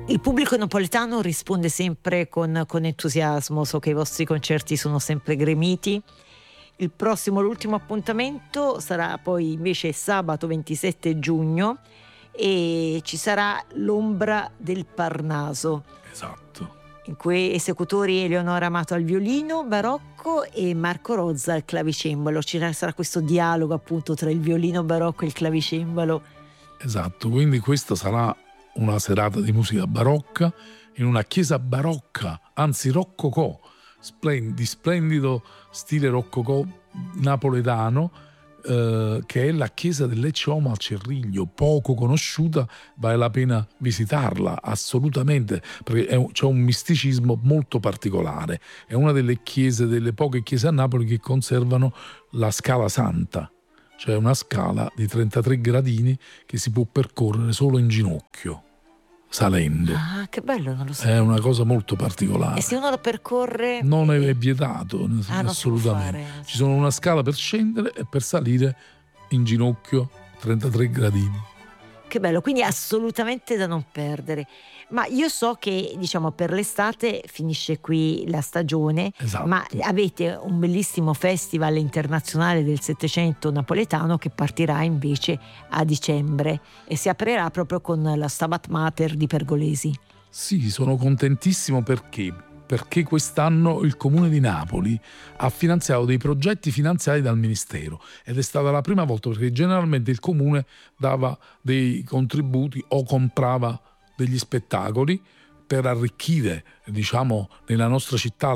Il pubblico napoletano risponde sempre con entusiasmo, so che i vostri concerti sono sempre gremiti. L'ultimo appuntamento sarà poi invece sabato 27 giugno e ci sarà l'Ombra del Parnaso. Esatto. In cui esecutori Eleonora Amato al violino barocco e Marco Rozza al clavicembalo. Ci sarà questo dialogo appunto tra il violino barocco e il clavicembalo. Esatto, quindi questa sarà una serata di musica barocca in una chiesa barocca, anzi rococò, di splendido stile rococò napoletano, che è la chiesa dell'Ecce Homo al Cerriglio, poco conosciuta, vale la pena visitarla assolutamente, perché c'è un misticismo molto particolare. È una delle poche chiese a Napoli che conservano la scala santa, cioè una scala di 33 gradini che si può percorrere solo in ginocchio, salendo. Ah, che bello, non lo so. È una cosa molto particolare. E se uno lo percorre? Non è vietato, assolutamente. Ci sono una scala per scendere e per salire in ginocchio, 33 gradini. Che bello, quindi assolutamente da non perdere. Ma io so che, diciamo, per l'estate finisce qui la stagione, esatto. Ma avete un bellissimo festival internazionale del Settecento napoletano che partirà invece a dicembre e si aprirà proprio con la Stabat Mater di Pergolesi. Sì, sono contentissimo perché quest'anno il Comune di Napoli ha finanziato dei progetti finanziati dal Ministero ed è stata la prima volta, perché generalmente il Comune dava dei contributi o comprava degli spettacoli per arricchire, diciamo, nella nostra città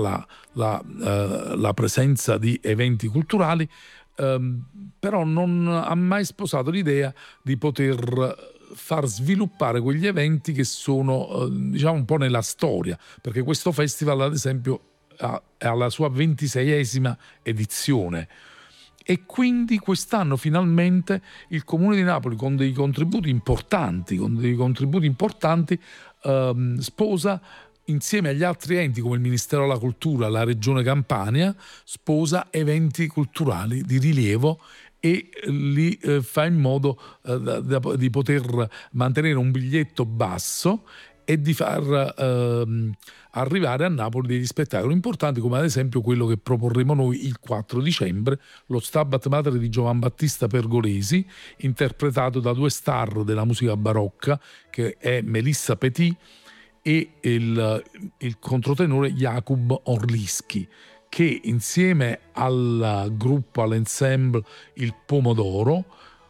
la presenza di eventi culturali, però non ha mai sposato l'idea di poter far sviluppare quegli eventi che sono, diciamo, un po' nella storia, perché questo festival, ad esempio, è alla sua 26esima edizione. E quindi quest'anno finalmente il Comune di Napoli con dei contributi importanti, sposa, insieme agli altri enti come il Ministero della Cultura, la Regione Campania, sposa eventi culturali di rilievo e li fa in modo di poter mantenere un biglietto basso e di far arrivare a Napoli degli spettacoli importanti, come ad esempio quello che proporremo noi il 4 dicembre, lo Stabat Mater di Giovan Battista Pergolesi, interpretato da due star della musica barocca, che è Melissa Petit e il controtenore Jakub Orliski, che insieme al gruppo, all'ensemble Il Pomodoro,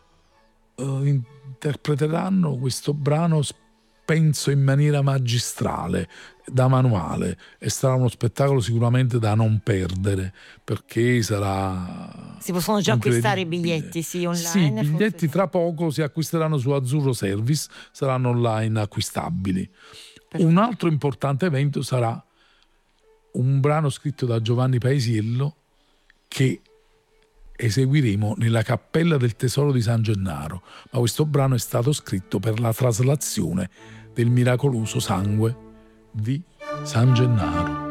interpreteranno questo brano, penso in maniera magistrale, da manuale, e sarà uno spettacolo sicuramente da non perdere, perché sarà... Si possono già acquistare i biglietti, sì, online? Sì, i biglietti tra poco si acquisteranno su Azzurro Service, saranno online acquistabili. Perfetto. Un altro importante evento sarà un brano scritto da Giovanni Paesiello che eseguiremo nella Cappella del Tesoro di San Gennaro, ma questo brano è stato scritto per la traslazione del miracoloso sangue di San Gennaro.